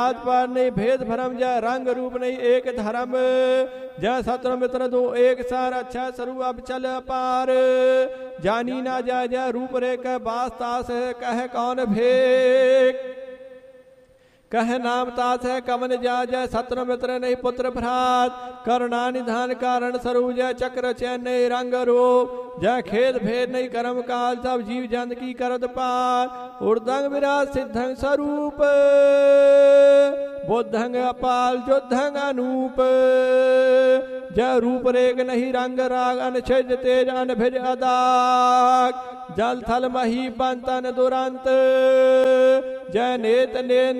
जात पात नहीं भेद भरम, जय रंग रूप नहीं एक धर्म, जय शत्रु मित्र दो एक सार, अच्छा स्वरूप अब चल अपार, जानी ना जय जय रूप रे कह बास्तास कह कौन भेक, कह नाम तास है कवन जा जय शत्रु मित्र नहीं पुत्र भ्रात, करुणा निधान कारण स्वरूप, जय चक्र चैन नहीं रंग रूप, जय खेद भेद नहीं कर्म काल, सब जीव जंत की करत पार, ऊर्ध्वंग विराट सिद्धंग स्वरूप, बुद्धंग अपाल युद्धंग अनूप, जय रूप रेख नहीं रंग राग, अनछिज तेज अनभिज अदाग, जल थल मही बंतन दुरंत, जय नेत नेन